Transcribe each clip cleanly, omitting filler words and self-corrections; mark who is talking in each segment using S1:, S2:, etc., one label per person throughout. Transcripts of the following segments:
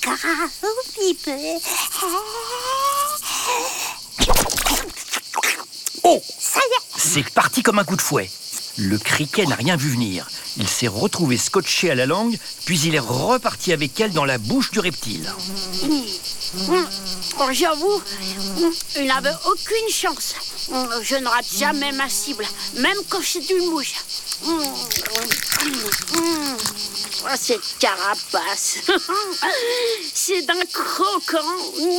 S1: encore un petit peu.
S2: Oh!
S1: Ça y est.
S2: C'est parti comme un coup de fouet. Le criquet n'a rien vu venir. Il s'est retrouvé scotché à la langue, puis il est reparti avec elle dans la bouche du reptile.
S1: J'avoue, il n'avait aucune chance. Je ne rate jamais ma cible, même quand c'est une mouche. Cette carapace, c'est d'un croquant.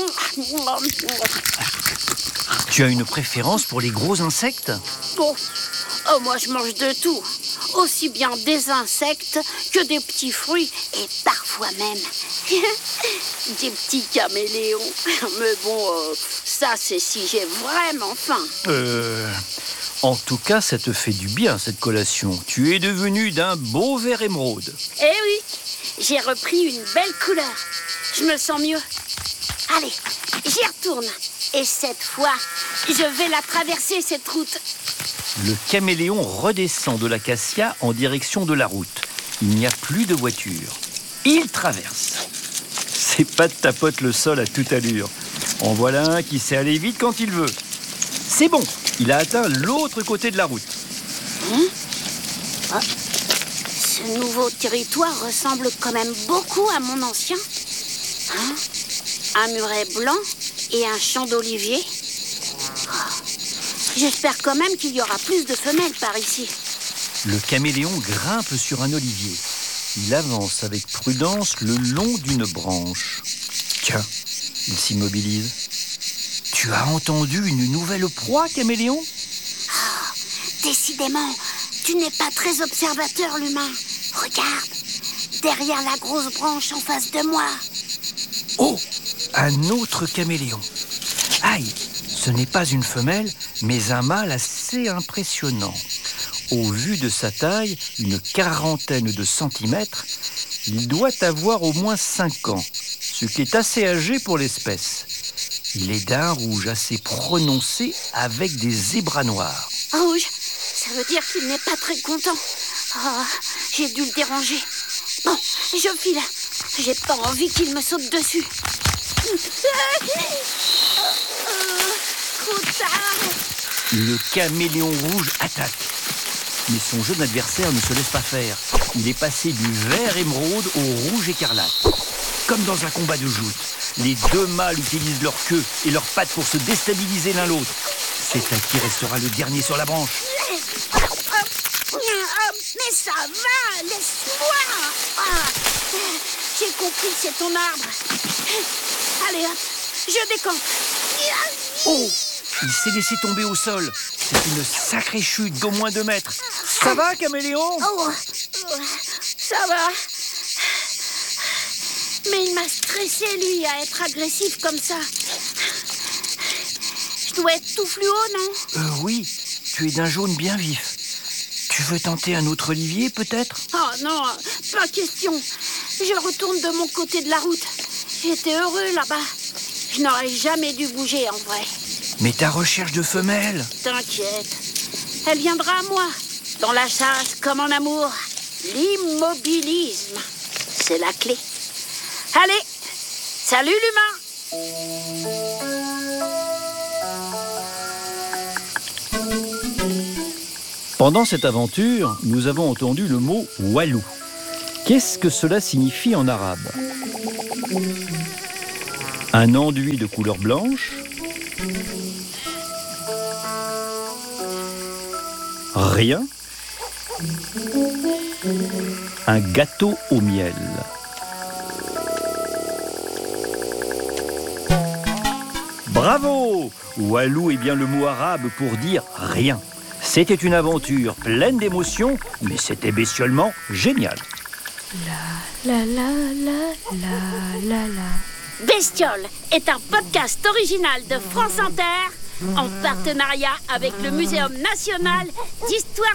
S2: Tu as une préférence pour les gros insectes ?
S1: Oh, moi je mange de tout. Aussi bien des insectes que des petits fruits et parfois même des petits caméléons. Mais bon, ça c'est si j'ai vraiment faim.
S2: En tout cas, ça te fait du bien cette collation. Tu es devenu d'un beau vert émeraude.
S1: Eh oui, j'ai repris une belle couleur. Je me sens mieux. Allez, j'y retourne. Et cette fois, je vais la traverser cette route.
S2: Le caméléon redescend de l'acacia en direction de la route. Il n'y a plus de voiture. Il traverse. Ses pattes tapotent le sol à toute allure. En voilà un qui sait aller vite quand il veut. C'est bon, il a atteint l'autre côté de la route.
S1: Ce nouveau territoire ressemble quand même beaucoup à mon ancien. Un muret blanc et un champ d'olivier. J'espère quand même qu'il y aura plus de femelles par ici.
S2: Le caméléon grimpe sur un olivier. Il avance avec prudence le long d'une branche. Tiens, il s'immobilise. Tu as entendu une nouvelle proie, caméléon ?
S1: Décidément, tu n'es pas très observateur, l'humain. Regarde, derrière la grosse branche en face de moi.
S2: Oh, un autre caméléon. Aïe, ce n'est pas une femelle, mais un mâle assez impressionnant. Au vu de sa taille, une quarantaine de centimètres, il doit avoir au moins 5 ans, ce qui est assez âgé pour l'espèce. Il est d'un rouge assez prononcé avec des zébras noirs.
S1: Rouge, ça veut dire qu'il n'est pas très content. Oh, j'ai dû le déranger. Bon, je file. J'ai pas envie qu'il me saute dessus. Trop tard.
S2: Le caméléon rouge attaque. Mais son jeune adversaire ne se laisse pas faire. Il est passé du vert émeraude au rouge écarlate. Comme dans un combat de joute, les deux mâles utilisent leur queue et leurs pattes pour se déstabiliser l'un l'autre. C'est à qui restera le dernier sur la branche.
S1: Mais ça va, laisse-moi. J'ai compris, c'est ton arbre. Allez, hop, je décampe.
S2: Oh, il s'est laissé tomber au sol. C'est une sacrée chute d'au moins 2 mètres. Ça va, caméléon ?
S1: Oh, ça va. Mais il m'a stressé, lui, à être agressif comme ça. Je dois être tout fluo, non ?
S2: Oui, tu es d'un jaune bien vif. Tu veux tenter un autre olivier, peut-être ?
S1: Oh non, pas question. Je retourne de mon côté de la route. J'étais heureux là-bas. Je n'aurais jamais dû bouger, en vrai.
S2: Mais ta recherche de femelle ?
S1: T'inquiète, elle viendra à moi. Dans la chasse comme en amour, l'immobilisme, c'est la clé. Allez, salut l'humain.
S2: Pendant cette aventure, nous avons entendu le mot « walou ». Qu'est-ce que cela signifie en arabe ? Un enduit de couleur blanche ? Rien ? Un gâteau au miel ? Bravo ! Walou est bien le mot arabe pour dire rien. C'était une aventure pleine d'émotions, mais c'était bestiolement génial.
S3: La la la la la la la.
S1: Bestiole est un podcast original de France Inter en partenariat avec le Muséum national d'histoire